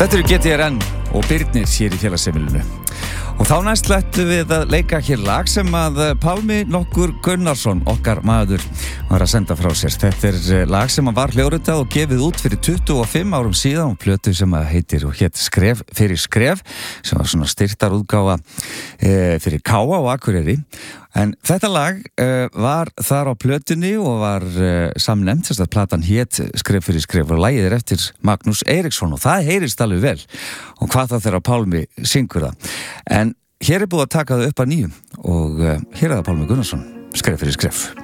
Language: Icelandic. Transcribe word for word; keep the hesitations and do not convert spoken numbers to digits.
Þetta eru G T R N og Birnir hér í félagsheimilinu. Og þá næst lættum við að leika hér lag sem að Pálmi Nokkur Gunnarsson, okkar maður, var að senda frá sér. Þetta er lag sem að var hljóðritað og gefið út fyrir tuttugu og fimm árum síðan og plötu sem að heitir og hét Skref fyrir skref, sem var svona styrktarútgáfa e, fyrir Káa og Akureyri. En þetta lag uh, var þar á plötunni og var uh, samnefnt, þess að platan hét Skref fyrir skref og lagið er eftir Magnús Eiríksson og það heyrist alveg vel og hvað það þegar Pálmi syngur það. En hér er búið að taka það upp að nýjum og uh, hér er það Pálmi Gunnarsson, Skref fyrir skref.